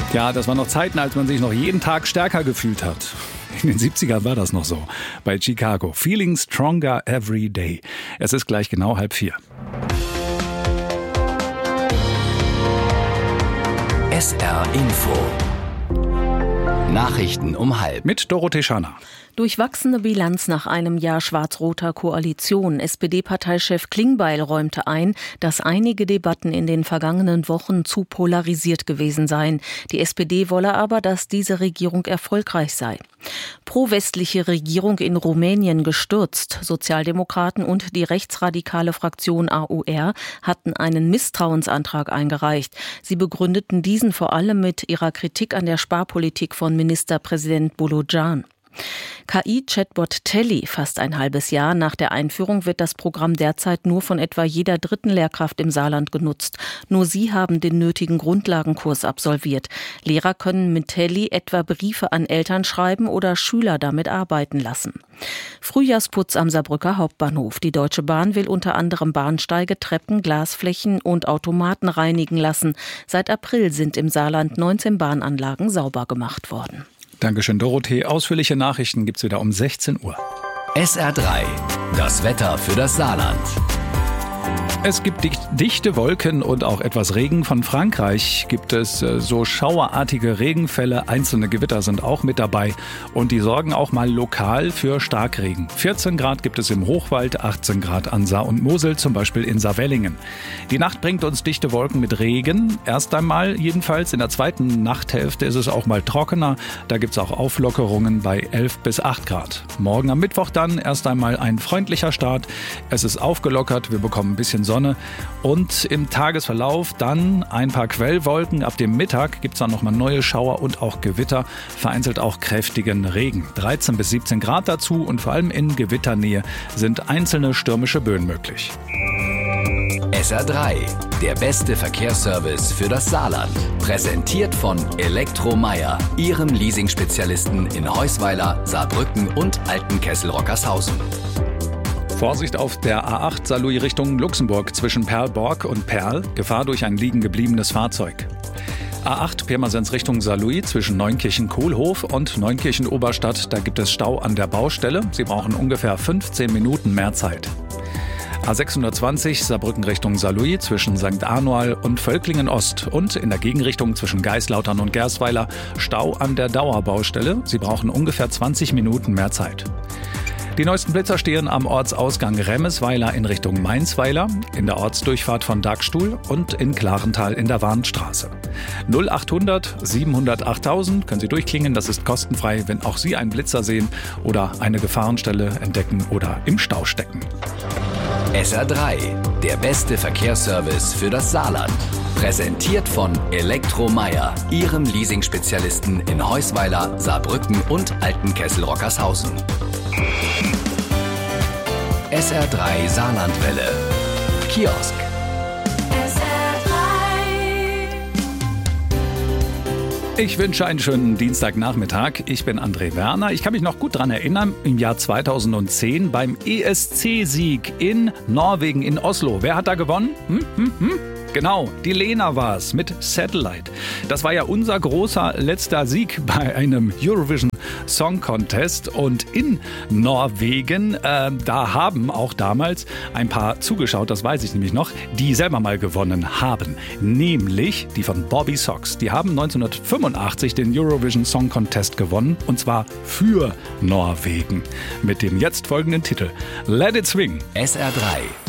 Ja, das waren noch Zeiten, als man sich noch jeden Tag stärker gefühlt hat. In den 70ern war das noch so. Bei Chicago. Feeling stronger every day. Es ist gleich genau 3:30. SR Info. Nachrichten um 3:30. Mit Dorothee Scharner. Durchwachsene Bilanz nach einem Jahr schwarz-roter Koalition. SPD-Parteichef Klingbeil räumte ein, dass einige Debatten in den vergangenen Wochen zu polarisiert gewesen seien. Die SPD wolle aber, dass diese Regierung erfolgreich sei. Pro-westliche Regierung in Rumänien gestürzt. Sozialdemokraten und die rechtsradikale Fraktion AUR hatten einen Misstrauensantrag eingereicht. Sie begründeten diesen vor allem mit ihrer Kritik an der Sparpolitik von Ministerpräsident Bolojan. KI-Chatbot Telly. Fast ein halbes Jahr nach der Einführung wird das Programm derzeit nur von etwa jeder dritten Lehrkraft im Saarland genutzt. Nur sie haben den nötigen Grundlagenkurs absolviert. Lehrer können mit Telly etwa Briefe an Eltern schreiben oder Schüler damit arbeiten lassen. Frühjahrsputz am Saarbrücker Hauptbahnhof. Die Deutsche Bahn will unter anderem Bahnsteige, Treppen, Glasflächen und Automaten reinigen lassen. Seit April sind im Saarland 19 Bahnanlagen sauber gemacht worden. Dankeschön, Dorothee. Ausführliche Nachrichten gibt's wieder um 16 Uhr. SR3. Das Wetter für das Saarland. Es gibt dichte Wolken und auch etwas Regen. Von Frankreich gibt es so schauerartige Regenfälle. Einzelne Gewitter sind auch mit dabei. Und die sorgen auch mal lokal für Starkregen. 14 Grad gibt es im Hochwald, 18 Grad an Saar und Mosel, zum Beispiel in Saarwellingen. Die Nacht bringt uns dichte Wolken mit Regen. Erst einmal jedenfalls. In der zweiten Nachthälfte ist es auch mal trockener. Da gibt es auch Auflockerungen bei 11 bis 8 Grad. Morgen am Mittwoch dann erst einmal ein freundlicher Start. Es ist aufgelockert. Wir bekommen ein bisschen Sonne und im Tagesverlauf dann ein paar Quellwolken. Ab dem Mittag gibt es dann nochmal neue Schauer und auch Gewitter, vereinzelt auch kräftigen Regen. 13 bis 17 Grad dazu und vor allem in Gewitternähe sind einzelne stürmische Böen möglich. SR3, der beste Verkehrsservice für das Saarland. Präsentiert von Elektromeyer, Ihrem Leasing-Spezialisten in Heusweiler, Saarbrücken und Altenkessel-Rockershausen. Vorsicht auf der A8 Saarlouis Richtung Luxemburg zwischen Perlborg und Perl. Gefahr durch ein liegen gebliebenes Fahrzeug. A8 Pirmasens Richtung Saarlouis zwischen Neunkirchen-Kohlhof und Neunkirchen-Oberstadt. Da gibt es Stau an der Baustelle. Sie brauchen ungefähr 15 Minuten mehr Zeit. A620 Saarbrücken Richtung Saarlouis zwischen St. Arnoal und Völklingen Ost und in der Gegenrichtung zwischen Geislautern und Gersweiler Stau an der Dauerbaustelle. Sie brauchen ungefähr 20 Minuten mehr Zeit. Die neuesten Blitzer stehen am Ortsausgang Remmesweiler in Richtung Mainzweiler, in der Ortsdurchfahrt von Dagstuhl und in Klarental in der Warnstraße. 0800 700 8000 können Sie durchklingen, das ist kostenfrei, wenn auch Sie einen Blitzer sehen oder eine Gefahrenstelle entdecken oder im Stau stecken. SR3, der beste Verkehrsservice für das Saarland. Präsentiert von Elektromeyer, Ihrem Leasing-Spezialisten in Heusweiler, Saarbrücken und Altenkessel-Rockershausen. SR3 Saarlandwelle. Kiosk. Ich wünsche einen schönen Dienstagnachmittag. Ich bin André Werner. Ich kann mich noch gut daran erinnern, im Jahr 2010 beim ESC-Sieg in Norwegen, in Oslo. Wer hat da gewonnen? Genau, die Lena war es mit Satellite. Das war ja unser großer letzter Sieg bei einem Eurovision Song Contest. Und in Norwegen, da haben auch damals ein paar zugeschaut, das weiß ich nämlich noch, die selber mal gewonnen haben. Nämlich die von Bobby Sox. Die haben 1985 den Eurovision Song Contest gewonnen. Und zwar für Norwegen. Mit dem jetzt folgenden Titel Let It Swing. SR3.